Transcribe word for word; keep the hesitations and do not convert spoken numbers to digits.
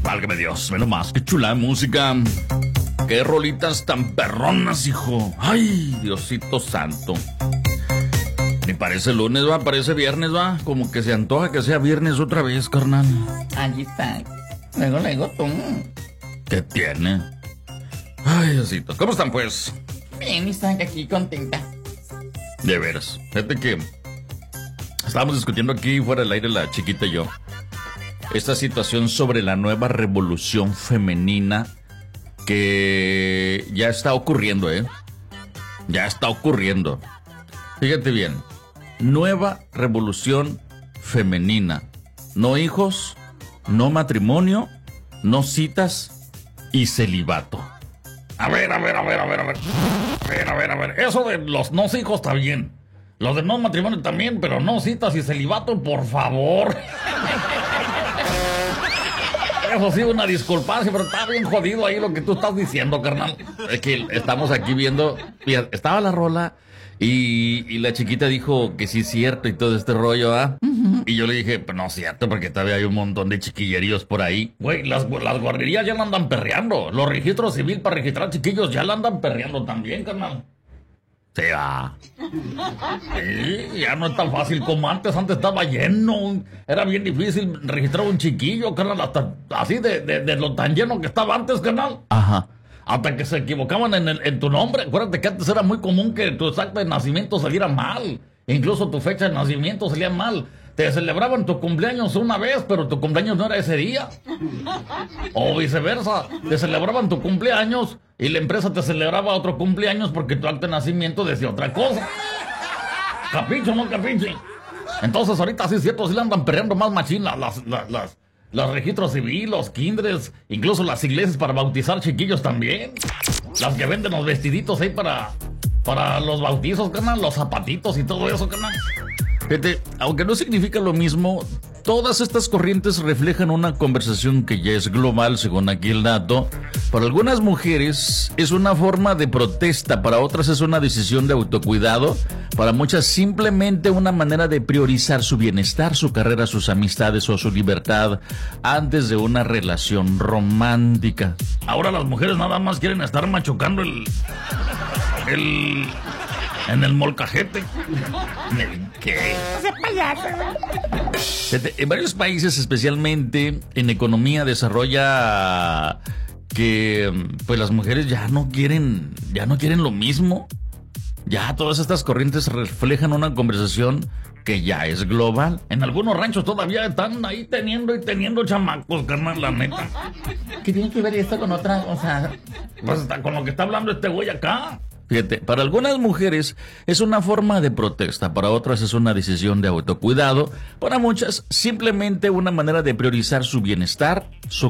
Válgame Dios, menos más. Qué chula música. Qué rolitas tan perronas, hijo. Ay, Diosito santo. Ni parece lunes, va, parece viernes, va. Como que se antoja que sea viernes otra vez, carnal. Allí está. Luego, luego tú. ¿Qué tiene? Ay, Diosito. ¿Cómo están, pues? Bien, Isaac, aquí contenta. De veras. Fíjate que estábamos discutiendo aquí fuera del aire la chiquita y yo esta situación sobre la nueva revolución femenina que ya está ocurriendo, ¿eh? Ya está ocurriendo. Fíjate bien. Nueva revolución femenina. No hijos, no matrimonio, no citas y celibato. A ver, a ver, a ver, a ver, a ver. A ver, a ver, a ver. Eso de los no hijos está bien. Los de no matrimonio también, pero no citas y celibato, por favor. Eso sí, una disculpancia, pero está bien jodido ahí lo que tú estás diciendo, carnal. Es que estamos aquí viendo. Mira, estaba la rola y, y la chiquita dijo que sí es cierto y todo este rollo, ¿ah? Uh-huh. Y yo le dije, pues no es cierto, porque todavía hay un montón de chiquilleríos por ahí. Güey, las, las guarderías ya la andan perreando. Los registros civil para registrar chiquillos ya la andan perreando también, carnal. Sí, va. Sí, ya no es tan fácil como antes. Antes estaba lleno. Era bien difícil registrar un chiquillo, carnal. Hasta así de, de, de lo tan lleno que estaba antes, carnal. Ajá. Hasta que se equivocaban en, el, en tu nombre. Acuérdate que antes era muy común que tu acta de nacimiento saliera mal. Incluso tu fecha de nacimiento salía mal. Te celebraban tu cumpleaños una vez, pero tu cumpleaños no era ese día. O viceversa. Te celebraban tu cumpleaños y la empresa te celebraba otro cumpleaños porque tu acta de nacimiento decía otra cosa. ¿Capicho o no capiche? Entonces ahorita sí es cierto, sí le andan perreando más machín las, las, las, las, los registros civiles, los kindres, incluso las iglesias para bautizar chiquillos también. Las que venden los vestiditos ahí para, para los bautizos, carnal, los zapatitos y todo eso, carnal. Fíjate, aunque no significa lo mismo, todas estas corrientes reflejan una conversación que ya es global, según aquí el dato. Para algunas mujeres es una forma de protesta, para otras es una decisión de autocuidado, para muchas simplemente una manera de priorizar su bienestar, su carrera, sus amistades o su libertad antes de una relación romántica. Ahora las mujeres nada más quieren estar machucando el... el... en el molcajete. ¿Qué? Ese payaso. En varios países, especialmente en economía, desarrolla que pues las mujeres ya no quieren, ya no quieren lo mismo. Ya todas estas corrientes reflejan una conversación que ya es global. En algunos ranchos todavía están ahí teniendo y teniendo chamacos, carnal, la neta. ¿Qué tiene que ver esto con otra cosa? Pues está con lo que está hablando este güey acá. Fíjate, para algunas mujeres es una forma de protesta, para otras es una decisión de autocuidado, para muchas simplemente una manera de priorizar su bienestar, su